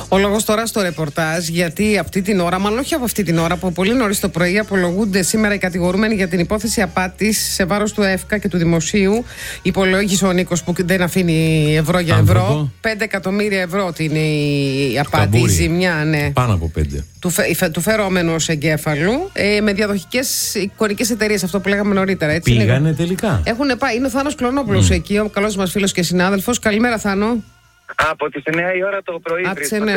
Ο λόγος τώρα στο ρεπορτάζ, γιατί αυτή την ώρα, μάλλον όχι από αυτή την ώρα, από πολύ νωρίς το πρωί, απολογούνται σήμερα οι κατηγορούμενοι για την υπόθεση απάτης σε βάρος του ΕΦΚΑ και του Δημοσίου. Υπολόγισε ο Νίκος που δεν αφήνει ευρώ για ευρώ. 5 εκατομμύρια ευρώ ότι είναι η απάτη, η ζημιά, ναι. Πάνω από 5. Του φερόμενου ως εγκέφαλου, με διαδοχικές εικονικές εταιρείες, αυτό που λέγαμε νωρίτερα. Έτσι, πήγανε τελικά. Έχουν πάει. Είναι ο Θάνος Κλωνόπουλος εκεί, ο καλός μας φίλος και συνάδελφος. Καλημέρα, Θάνο. Από τις 9 η ώρα το πρωί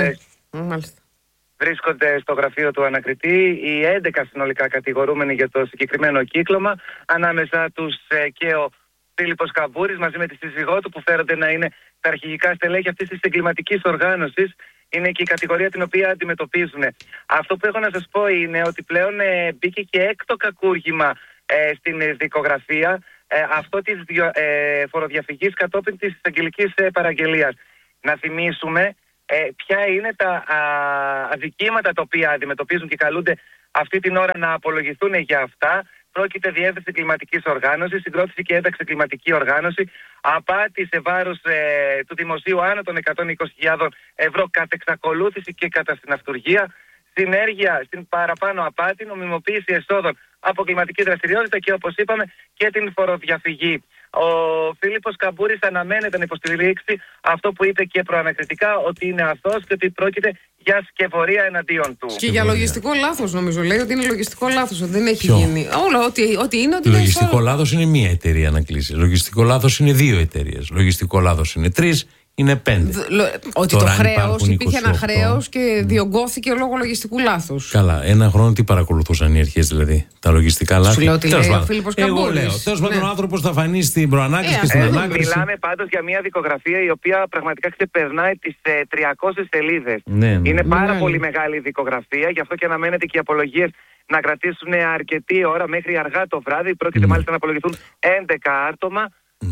βρίσκονται στο γραφείο του ανακριτή οι 11 συνολικά κατηγορούμενοι για το συγκεκριμένο κύκλωμα. Ανάμεσα τους και ο Φίλιππος Καμπούρης μαζί με τη σύζυγό του, που φέρονται να είναι τα αρχηγικά στελέχη αυτής της εγκληματικής οργάνωσης. Είναι και η κατηγορία την οποία αντιμετωπίζουν. Αυτό που έχω να σας πω είναι ότι πλέον μπήκε και έκτο κακούργημα στην δικογραφία, αυτό της φοροδιαφυγής κατόπιν της εισαγγελικής παραγγελίας. Να θυμίσουμε ποια είναι τα αδικήματα τα οποία αντιμετωπίζουν και καλούνται αυτή την ώρα να απολογηθούν για αυτά. Πρόκειται διεύθυνση κλιματικής οργάνωσης, συγκρότηση και ένταξη κλιματική οργάνωση, απάτη σε βάρος του δημοσίου άνω των 120.000 ευρώ κατ' εξακολούθηση και κατά συναυτουργία, συνέργεια στην παραπάνω απάτη, νομιμοποίηση εσόδων από κλιματική δραστηριότητα και, όπως είπαμε, και την φοροδιαφυγή. Ο Φίλιππος Καμπούρης αναμένεται να υποστηρίξει αυτό που είπε και προανακριτικά, ότι είναι αθώος και ότι πρόκειται για σκευωρία εναντίον του. Και για λογιστικό λάθος, νομίζω. Λέει ότι είναι λογιστικό λάθος, ότι δεν έχει γίνει. Όλο, ό,τι είναι. Λογιστικό λάθος είναι μία εταιρεία να κλείσει. Λογιστικό λάθος είναι 2 εταιρείες. Λογιστικό λάθος είναι 3. Είναι 5. Ότι το χρέος, υπήρχε ένα χρέος και διωγγώθηκε λόγω λογιστικού λάθους. Καλά, ένα χρόνο τι παρακολουθούσαν οι αρχές, δηλαδή? Τα λογιστικά λάθη. Σου λέω ότι λέει ο Φίλιππος Καμπούρης. Εγώ λέω. Τέλος πάντων, ο άνθρωπος θα φανεί στην προανάκριση και στην ανάκριση. Μιλάμε πάντως για μια δικογραφία η οποία πραγματικά ξεπερνάει τις 300 σελίδες. Ναι. Είναι πάρα πολύ μεγάλη δικογραφία, γι' αυτό και αναμένεται και οι απολογίες να κρατήσουν αρκετή ώρα μέχρι αργά το βράδυ. Πρόκειται μάλιστα να απολογηθούν 11 άτομα.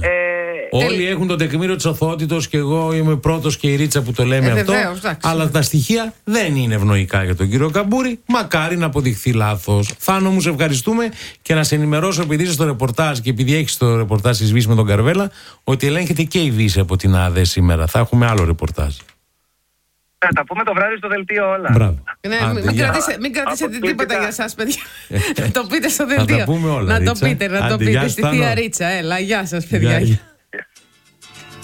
Όλοι έχουν το τεκμήριο της αθωότητος και εγώ είμαι πρώτος και η Ρίτσα που το λέμε αυτό. Βεβαίως, αλλά τα στοιχεία δεν είναι ευνοϊκά για τον κύριο Καμπούρη. Μακάρι να αποδειχθεί λάθος. Θάνο μου, σε ευχαριστούμε, και να σε ενημερώσω, επειδή είσαι στο ρεπορτάζ και επειδή έχεις το ρεπορτάζ της Βύση με τον Καρβέλα, ότι ελέγχεται και η Βύση από την ΑΔΕ σήμερα. Θα έχουμε άλλο ρεπορτάζ. Θα τα πούμε το βράδυ στο δελτίο όλα. Μπράβο. Μην κρατήσετε τίποτα για εσάς, παιδιά. Να το πείτε στο δελτίο. Θα τα πούμε όλα. Να το πείτε στη θεία Ρίτσα. Έλα, γεια σας, παιδιά.